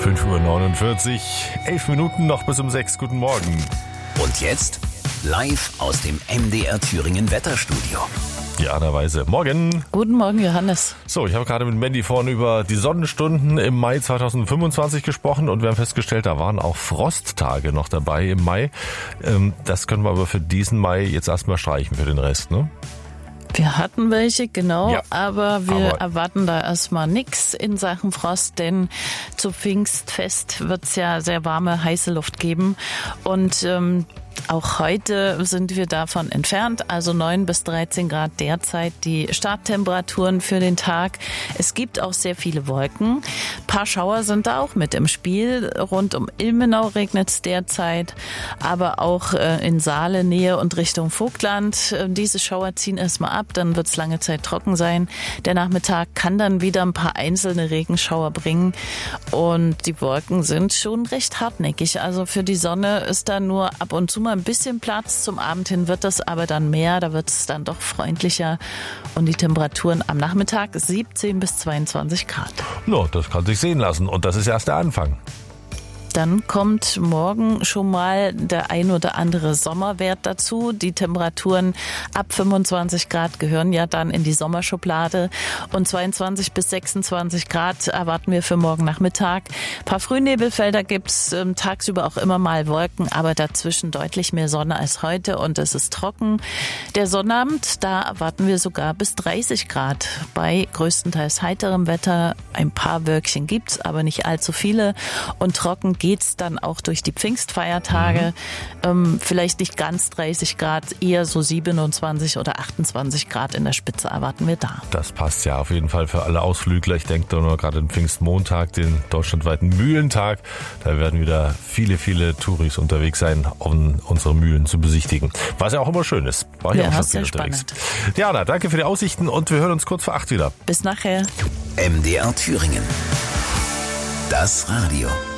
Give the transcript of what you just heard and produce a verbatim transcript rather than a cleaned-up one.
fünf Uhr neunundvierzig, elf Minuten noch bis um sechs. Guten Morgen. Und jetzt live aus dem M D R Thüringen Wetterstudio. Jana Weise. Morgen. Guten Morgen, Johannes. So, ich habe gerade mit Mandy vorhin über die Sonnenstunden im Mai zweitausendfünfundzwanzig gesprochen und wir haben festgestellt, da waren auch Frosttage noch dabei im Mai. Das können wir aber für diesen Mai jetzt erstmal streichen für den Rest, ne? Wir hatten welche, genau, ja, aber wir aber erwarten da erstmal nichts in Sachen Frost, denn zu Pfingstfest wird es ja sehr warme, heiße Luft geben und ähm, auch heute sind wir davon entfernt, also neun bis dreizehn Grad derzeit die Starttemperaturen für den Tag. Es gibt auch sehr viele Wolken. Ein paar Schauer sind da auch mit im Spiel. Rund um Ilmenau regnet es derzeit, aber auch in Saale, Nähe und Richtung Vogtland. Diese Schauer ziehen erstmal ab, dann wird es lange Zeit trocken sein. Der Nachmittag kann dann wieder ein paar einzelne Regenschauer bringen und die Wolken sind schon recht hartnäckig. Also für die Sonne ist da nur ab und zu mal ein bisschen Platz. Zum Abend hin wird das aber dann mehr, da wird es dann doch freundlicher und die Temperaturen am Nachmittag siebzehn bis zweiundzwanzig Grad. No, das kann sich sehen lassen und das ist erst der Anfang. Dann kommt morgen schon mal der ein oder andere Sommerwert dazu. Die Temperaturen ab fünfundzwanzig Grad gehören ja dann in die Sommerschublade. Und zweiundzwanzig bis sechsundzwanzig Grad erwarten wir für morgen Nachmittag. Ein paar Frühnebelfelder gibt's, ähm, tagsüber auch immer mal Wolken, aber dazwischen deutlich mehr Sonne als heute und es ist trocken. Der Sonnabend, da erwarten wir sogar bis dreißig Grad. Bei größtenteils heiterem Wetter. Ein paar Wölkchen gibt's, aber nicht allzu viele. Und trocken geht's dann auch durch die Pfingstfeiertage. Mhm. Ähm, vielleicht nicht ganz dreißig Grad, eher so siebenundzwanzig oder achtundzwanzig Grad in der Spitze erwarten wir da. Das passt ja auf jeden Fall für alle Ausflügler. Ich denke da nur gerade den Pfingstmontag, den deutschlandweiten Mühlentag. Da werden wieder viele, viele Touris unterwegs sein, um unsere Mühlen zu besichtigen. Was ja auch immer schön ist. War ich ja, auch schon sehr viel unterwegs. Spannend. Diana, danke für die Aussichten und wir hören uns kurz vor acht wieder. Bis nachher. M D R Thüringen. Das Radio.